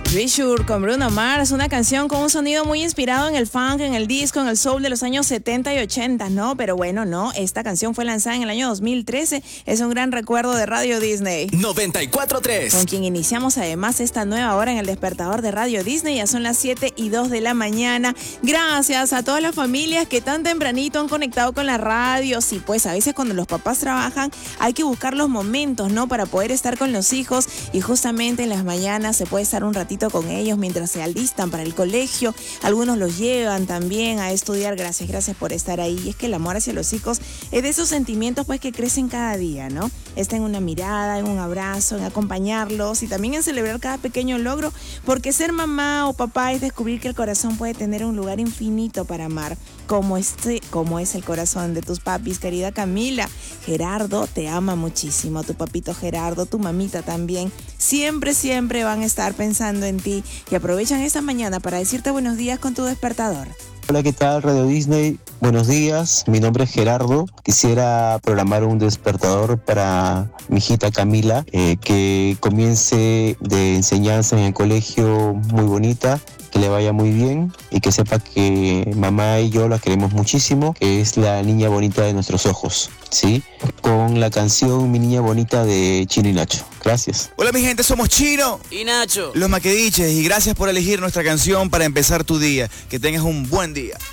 Treasure con Bruno Mars, una canción con un sonido muy inspirado en el funk, en el disco, en el soul de los años 70 y 80, ¿no? Pero bueno, no, esta canción fue lanzada en el año 2013, es un gran recuerdo de Radio Disney. 94.3. Con quien iniciamos además esta nueva hora en el despertador de Radio Disney, ya son las 7:02 de la mañana. Gracias a todas las familias que tan tempranito han conectado con la radio. Sí, pues a veces cuando los papás trabajan hay que buscar los momentos, ¿no? Para poder estar con los hijos y justamente en las mañanas se puede estar un ratito con ellos mientras se alistan para el colegio. Algunos los llevan también a estudiar. Gracias por estar ahí. Y es que el amor hacia los hijos es de esos sentimientos pues que crecen cada día, ¿no? Está en una mirada, en un abrazo, en acompañarlos y también en celebrar cada pequeño logro, porque ser mamá o papá es descubrir que el corazón puede tener un lugar infinito para amar, como es el corazón de tus papis, querida Camila. Gerardo te ama muchísimo, tu papito Gerardo, tu mamita también. Siempre van a estar pensando en ti y aprovechan esta mañana para decirte buenos días con tu despertador. Hola, ¿qué tal Radio Disney? Buenos días, mi nombre es Gerardo. Quisiera programar un despertador para mi hijita Camila, que comience de enseñanza en el colegio muy bonita, que le vaya muy bien y que sepa que mamá y yo la queremos muchísimo, que es la niña bonita de nuestros ojos, ¿sí? Con la canción Mi Niña Bonita de Chino y Nacho. Gracias. Hola mi gente, somos Chino Y Nacho. los Maquediches y gracias por elegir nuestra canción para empezar tu día. Que tengas un buen día.